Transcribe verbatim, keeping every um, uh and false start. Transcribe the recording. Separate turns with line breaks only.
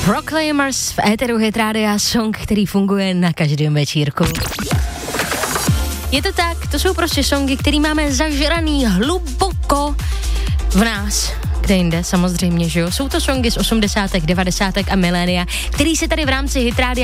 Proclaimers v éteru Hit Rádia, song, který funguje na každém večírku. Je to tak, to jsou prostě songy, který máme zažraný hluboko v nás. Kde jinde, samozřejmě, že jo? Jsou to songy z osmdesátek, devadesátek a milénia, který se tady v rámci Hit Rádia